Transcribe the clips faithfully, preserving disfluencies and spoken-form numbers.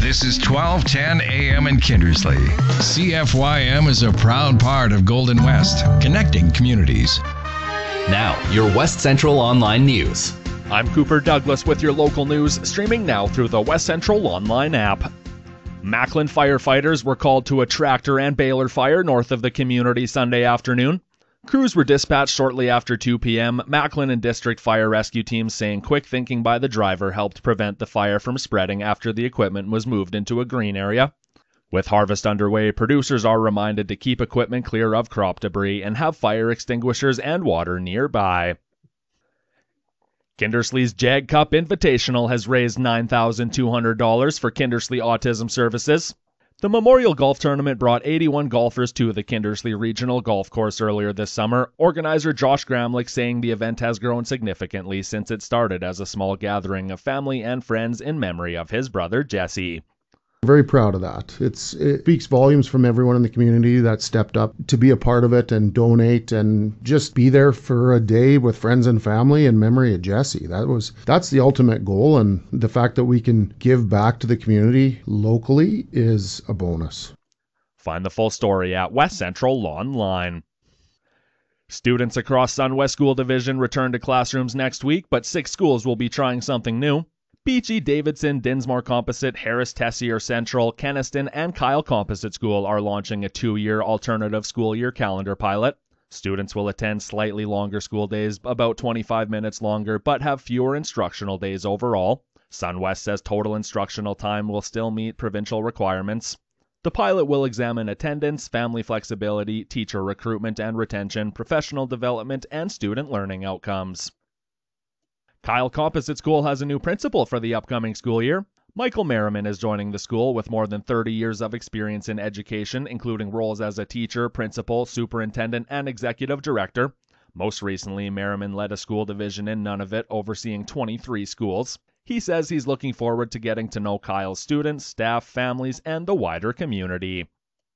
This is twelve ten A M in Kindersley. C F Y M is a proud part of Golden West, connecting communities. Now, your West Central Online News. I'm Cooper Douglas with your local news, streaming now through the West Central Online app. Macklin firefighters were called to a tractor and baler fire north of the community Sunday afternoon. Crews were dispatched shortly after two p.m. Macklin and district fire rescue teams saying quick thinking by the driver helped prevent the fire from spreading after the equipment was moved into a green area. With harvest underway, producers are reminded to keep equipment clear of crop debris and have fire extinguishers and water nearby. Kindersley's Jag Cup Invitational has raised nine thousand two hundred dollars for Kindersley Autism Services. The Memorial Golf Tournament brought eighty-one golfers to the Kindersley Regional Golf Course earlier this summer. Organizer Josh Gramlich saying the event has grown significantly since it started as a small gathering of family and friends in memory of his brother Jesse. Very proud of that. It's, it speaks volumes from everyone in the community that stepped up to be a part of it and donate and just be there for a day with friends and family in memory of Jesse. That was that's the ultimate goal, and the fact that we can give back to the community locally is a bonus. Find the full story at West Central Online. Students across Sunwest School Division return to classrooms next week, but six schools will be trying something new. Beachy, Davidson, Dinsmore Composite, Harris Tessier Central, Keniston, and Kyle Composite School are launching a two-year alternative school year calendar pilot. Students will attend slightly longer school days, about twenty-five minutes longer, but have fewer instructional days overall. Sunwest says total instructional time will still meet provincial requirements. The pilot will examine attendance, family flexibility, teacher recruitment and retention, professional development, and student learning outcomes. Kyle Composite School has a new principal for the upcoming school year. Michael Merriman is joining the school with more than thirty years of experience in education, including roles as a teacher, principal, superintendent, and executive director. Most recently, Merriman led a school division in Nunavut, overseeing twenty-three schools. He says he's looking forward to getting to know Kyle's students, staff, families, and the wider community.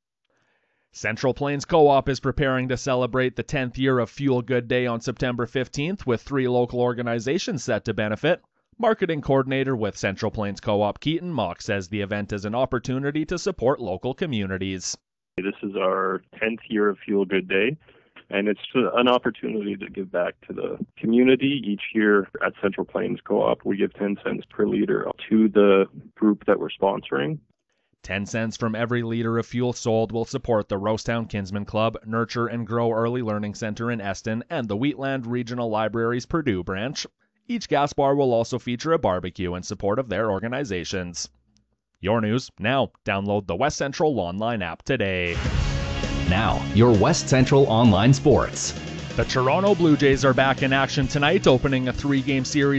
Central Plains Co-op is preparing to celebrate the tenth year of Fuel Good Day on September fifteenth, with three local organizations set to benefit. Marketing coordinator with Central Plains Co-op, Keaton Mock, says the event is an opportunity to support local communities. This is our tenth year of Fuel Good Day, and it's an opportunity to give back to the community. Each year at Central Plains Co-op, we give ten cents per liter to the group that we're sponsoring. ten cents from every liter of fuel sold will support the Rosetown Kinsman Club, Nurture and Grow Early Learning Center in Eston, and the Wheatland Regional Library's Purdue branch. Each gas bar will also feature a barbecue in support of their organizations. Your news now. Download the West Central Online app today. Now, your West Central Online Sports. The Toronto Blue Jays are back in action tonight, opening a three-game series